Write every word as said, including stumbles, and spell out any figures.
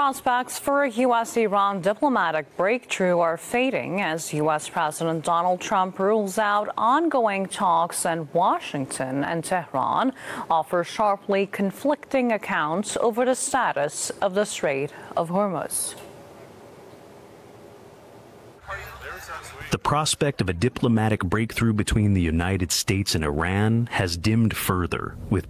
Prospects for a U S Iran diplomatic breakthrough are fading as U S President Donald Trump rules out ongoing talks in Washington, and Tehran offers sharply conflicting accounts over the status of the Strait of Hormuz. The prospect of a diplomatic breakthrough between the United States and Iran has dimmed further, with